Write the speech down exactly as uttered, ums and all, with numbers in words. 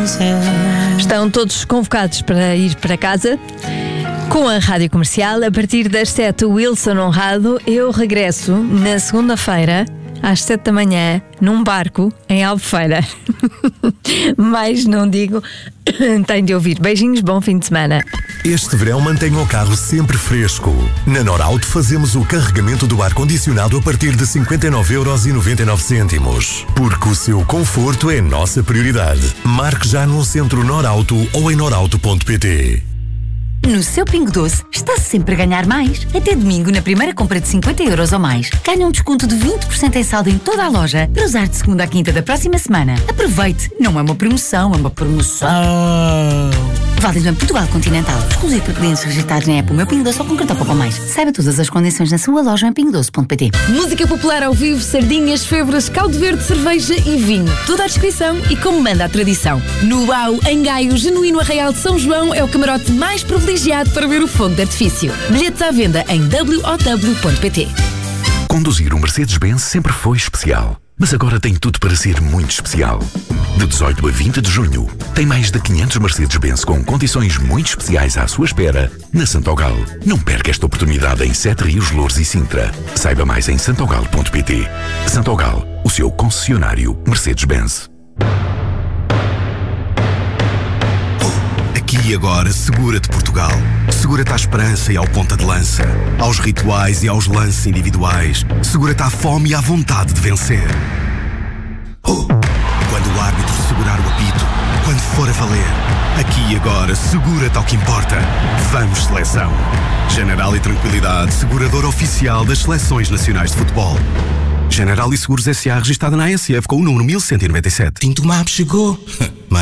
Estão todos convocados para ir para casa. Com a Rádio Comercial, a partir das sete, Wilson Honrado. Eu regresso na segunda-feira, às sete da manhã, num barco em Albufeira. Mas não digo, tem de ouvir. Beijinhos, bom fim de semana. Este verão mantenha o carro sempre fresco. Na Norauto fazemos o carregamento do ar-condicionado a partir de cinquenta e nove euros e noventa e nove cêntimos. Porque o seu conforto é nossa prioridade. Marque já no centro Norauto ou em norauto ponto pt. No seu Pingo Doce, está sempre a ganhar mais. Até domingo, na primeira compra de cinquenta euros ou mais, ganha um desconto de vinte por cento em saldo em toda a loja para usar de segunda à quinta da próxima semana. Aproveite! Não é uma promoção, é uma promoção. Válido em Portugal Continental. Exclusivo para clientes registrados na app O Meu Pingo Doce ou com cartão Poupa Mais. Saiba todas as condições na sua loja em pingo doce ponto pt. Música popular ao vivo, sardinhas, febras, caldo verde, cerveja e vinho. Toda a descrição e como manda a tradição. No Uau, em Gaio, genuíno Arraial de São João, é o camarote mais privilegiado para ver o fogo de artifício. Bilhetes à venda em w o w ponto pt. Conduzir um Mercedes-Benz sempre foi especial, mas agora tem tudo para ser muito especial. De dezoito a vinte de junho, tem mais de quinhentos Mercedes-Benz com condições muito especiais à sua espera na Santogal. Não perca esta oportunidade em Sete Rios, Loures e Sintra. Saiba mais em santogal ponto pt. Santogal, o seu concessionário Mercedes-Benz. Aqui e agora, segura-te Portugal. Segura-te à esperança e ao ponta de lança, aos rituais e aos lances individuais. Segura-te à fome e à vontade de vencer. Oh. Quando o árbitro segurar o apito, quando for a valer, aqui e agora, segura-te ao que importa. Vamos, seleção. General e Tranquilidade, segurador oficial das seleções nacionais de futebol. General e Seguros S A, registada na A S F com o número mil cento e noventa e sete. Tinto Map chegou.